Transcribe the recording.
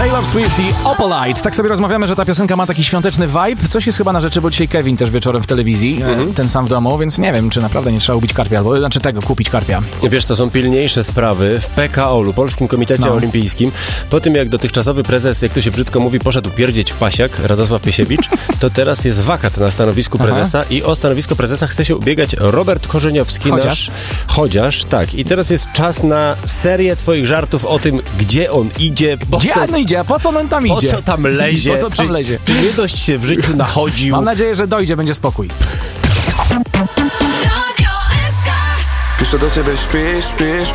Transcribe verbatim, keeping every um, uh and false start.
Taylor Swift i Opalite. Tak sobie rozmawiamy, że ta piosenka ma taki świąteczny vibe. Coś jest chyba na rzeczy, bo dzisiaj Kevin też wieczorem w telewizji, mhm. ten sam w domu, więc nie wiem, czy naprawdę nie trzeba ubić karpia, albo znaczy tego, kupić karpia. Wiesz co, są pilniejsze sprawy w P K O-lu, Polskim Komitecie no. Olimpijskim. Po tym, jak dotychczasowy prezes, jak to się brzydko mówi, poszedł pierdzieć w pasiak, Radosław Piesiewicz, to teraz jest wakat na stanowisku prezesa Aha. i o stanowisko prezesa chce się ubiegać Robert Korzeniowski. Chociaż? Nasz, chociaż, tak. I teraz jest czas na serię twoich żartów o tym, gdzie on idzie, po gdzie co, on idzie, po co on tam idzie? Po co tam lezie? Po co tam czy, lezie? Czy nie dość się w życiu nachodził? Mam nadzieję, że dojdzie, będzie spokój. Piszę do ciebie, śpisz, śpisz.